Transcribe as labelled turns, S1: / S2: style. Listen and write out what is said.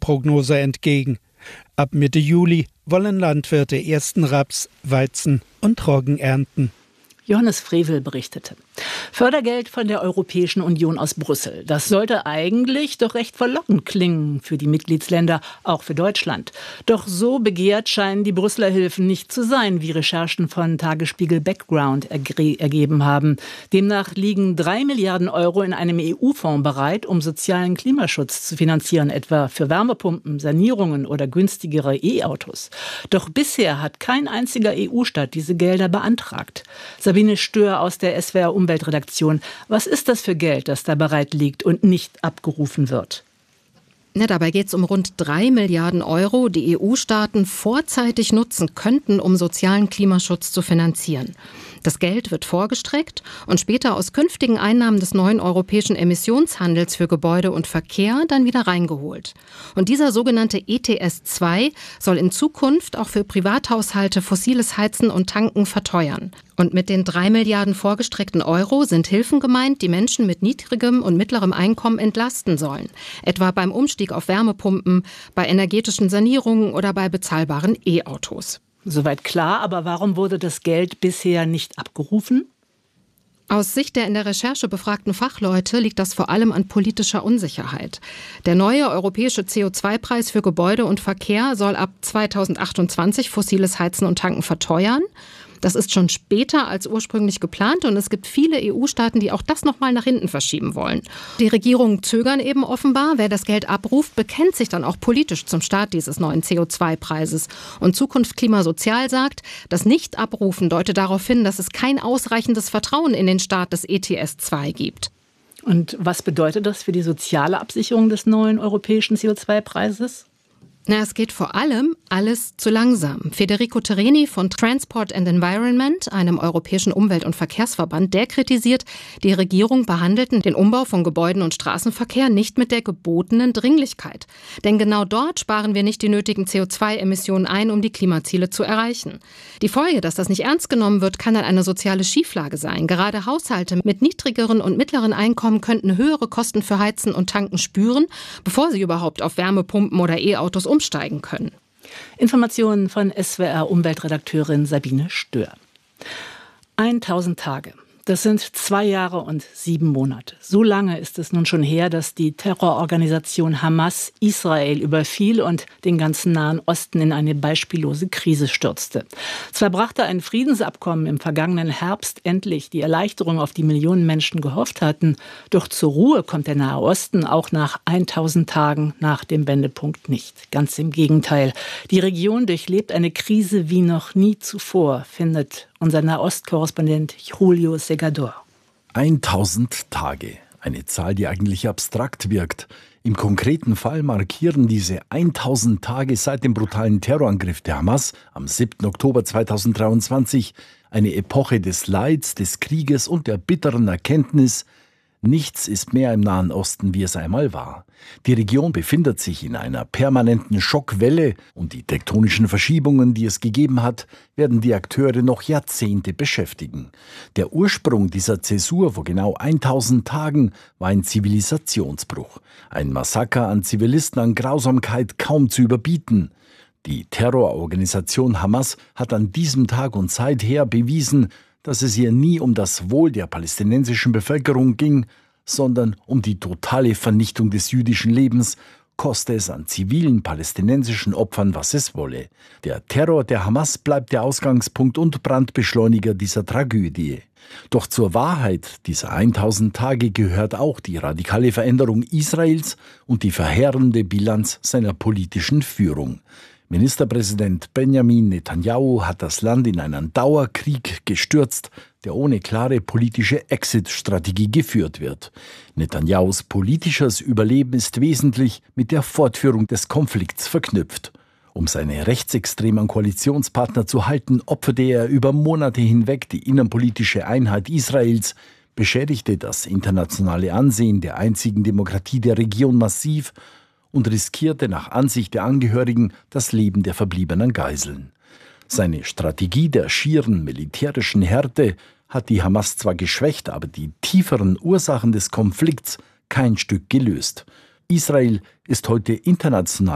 S1: Wetterprognose entgegen. Ab Mitte Juli wollen Landwirte ersten Raps, Weizen und Roggen ernten.
S2: Johannes Frevel berichtete. Fördergeld von der Europäischen Union aus Brüssel. Das sollte eigentlich doch recht verlockend klingen für die Mitgliedsländer, auch für Deutschland. Doch so begehrt scheinen die Brüsseler Hilfen nicht zu sein, wie Recherchen von Tagesspiegel Background ergeben haben. Demnach liegen 3 Milliarden Euro in einem EU-Fonds bereit, um sozialen Klimaschutz zu finanzieren, etwa für Wärmepumpen, Sanierungen oder günstigere E-Autos. Doch bisher hat kein einziger EU-Staat diese Gelder beantragt. Sabine Stör aus der SWR Umweltredaktion. Was ist das für Geld, das da bereit liegt und nicht abgerufen wird?
S3: Dabei geht es um rund 3 Milliarden Euro, die EU-Staaten vorzeitig nutzen könnten, um sozialen Klimaschutz zu finanzieren. Das Geld wird vorgestreckt und später aus künftigen Einnahmen des neuen europäischen Emissionshandels für Gebäude und Verkehr dann wieder reingeholt. Und dieser sogenannte ETS2 soll in Zukunft auch für Privathaushalte fossiles Heizen und Tanken verteuern. Und mit den 3 Milliarden vorgestreckten Euro sind Hilfen gemeint, die Menschen mit niedrigem und mittlerem Einkommen entlasten sollen. Etwa beim Umstieg auf Wärmepumpen, bei energetischen Sanierungen oder bei bezahlbaren E-Autos.
S2: Soweit klar, aber warum wurde das Geld bisher nicht abgerufen?
S3: Aus Sicht der in der Recherche befragten Fachleute liegt das vor allem an politischer Unsicherheit. Der neue europäische CO2-Preis für Gebäude und Verkehr soll ab 2028 fossiles Heizen und Tanken verteuern. Das ist schon später als ursprünglich geplant und es gibt viele EU-Staaten, die auch das nochmal nach hinten verschieben wollen. Die Regierungen zögern eben offenbar. Wer das Geld abruft, bekennt sich dann auch politisch zum Start dieses neuen CO2-Preises. Und Zukunft Klimasozial sagt, das Nicht-Abrufen deutet darauf hin, dass es kein ausreichendes Vertrauen in den Start des ETS2 gibt.
S2: Und was bedeutet das für die soziale Absicherung des neuen europäischen CO2-Preises?
S3: Es geht vor allem alles zu langsam. Federico Tereni von Transport and Environment, einem europäischen Umwelt- und Verkehrsverband, der kritisiert, die Regierung behandelten den Umbau von Gebäuden und Straßenverkehr nicht mit der gebotenen Dringlichkeit. Denn genau dort sparen wir nicht die nötigen CO2-Emissionen ein, um die Klimaziele zu erreichen. Die Folge, dass das nicht ernst genommen wird, kann dann eine soziale Schieflage sein. Gerade Haushalte mit niedrigeren und mittleren Einkommen könnten höhere Kosten für Heizen und Tanken spüren, bevor sie überhaupt auf Wärmepumpen oder E-Autos umsteigen können.
S2: Informationen von SWR-Umweltredakteurin Sabine Stör. 1000 Tage. Das sind 2 Jahre und 7 Monate. So lange ist es nun schon her, dass die Terrororganisation Hamas Israel überfiel und den ganzen Nahen Osten in eine beispiellose Krise stürzte. Zwar brachte ein Friedensabkommen im vergangenen Herbst endlich die Erleichterung, auf die Millionen Menschen gehofft hatten, doch zur Ruhe kommt der Nahe Osten auch nach 1000 Tagen nach dem Wendepunkt nicht. Ganz im Gegenteil. Die Region durchlebt eine Krise wie noch nie zuvor, findet unser Nahost-Korrespondent Julio Segador.
S4: 1000 Tage. Eine Zahl, die eigentlich abstrakt wirkt. Im konkreten Fall markieren diese 1000 Tage seit dem brutalen Terrorangriff der Hamas am 7. Oktober 2023 eine Epoche des Leids, des Krieges und der bitteren Erkenntnis: Nichts ist mehr im Nahen Osten, wie es einmal war. Die Region befindet sich in einer permanenten Schockwelle und die tektonischen Verschiebungen, die es gegeben hat, werden die Akteure noch Jahrzehnte beschäftigen. Der Ursprung dieser Zäsur vor genau 1000 Tagen war ein Zivilisationsbruch. Ein Massaker an Zivilisten, an Grausamkeit kaum zu überbieten. Die Terrororganisation Hamas hat an diesem Tag und seither bewiesen, dass es ihr nie um das Wohl der palästinensischen Bevölkerung ging, sondern um die totale Vernichtung des jüdischen Lebens, koste es an zivilen palästinensischen Opfern, was es wolle. Der Terror der Hamas bleibt der Ausgangspunkt und Brandbeschleuniger dieser Tragödie. Doch zur Wahrheit dieser 1000 Tage gehört auch die radikale Veränderung Israels und die verheerende Bilanz seiner politischen Führung. Ministerpräsident Benjamin Netanyahu hat das Land in einen Dauerkrieg gestürzt, der ohne klare politische Exit-Strategie geführt wird. Netanyahus politisches Überleben ist wesentlich mit der Fortführung des Konflikts verknüpft. Um seine rechtsextremen Koalitionspartner zu halten, opferte er über Monate hinweg die innenpolitische Einheit Israels, beschädigte das internationale Ansehen der einzigen Demokratie der Region massiv und riskierte nach Ansicht der Angehörigen das Leben der verbliebenen Geiseln. Seine Strategie der schieren militärischen Härte hat die Hamas zwar geschwächt, aber die tieferen Ursachen des Konflikts kein Stück gelöst. Israel ist heute international